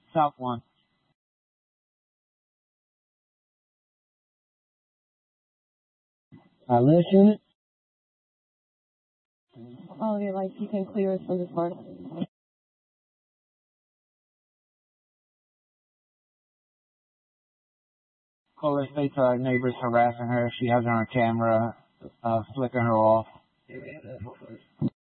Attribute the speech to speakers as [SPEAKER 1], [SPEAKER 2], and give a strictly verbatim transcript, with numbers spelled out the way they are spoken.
[SPEAKER 1] South one. Uh, list unit?
[SPEAKER 2] All of your lights, you can clear us from this part.
[SPEAKER 1] Caller states uh, neighbors harassing her. She has her on camera, uh, flicking her off.